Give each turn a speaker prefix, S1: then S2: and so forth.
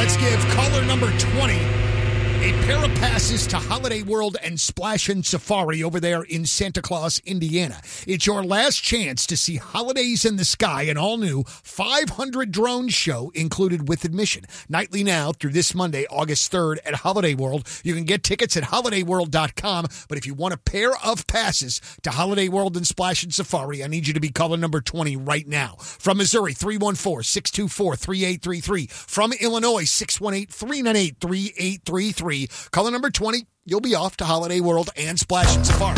S1: Let's give caller number 20 a pair of passes to Holiday World and Splash and Safari over there in Santa Claus, Indiana. It's your last chance to see Holidays in the Sky, an all-new 500 drone show included with admission. Nightly now through this Monday, August 3rd at Holiday World. You can get tickets at holidayworld.com, but if you want a pair of passes to Holiday World and Splash and Safari, I need you to be caller number 20 right now. From Missouri, 314-624-3833. From Illinois, 618-398-3833. Caller number 20, you'll be off to Holiday World and Splash and Safari.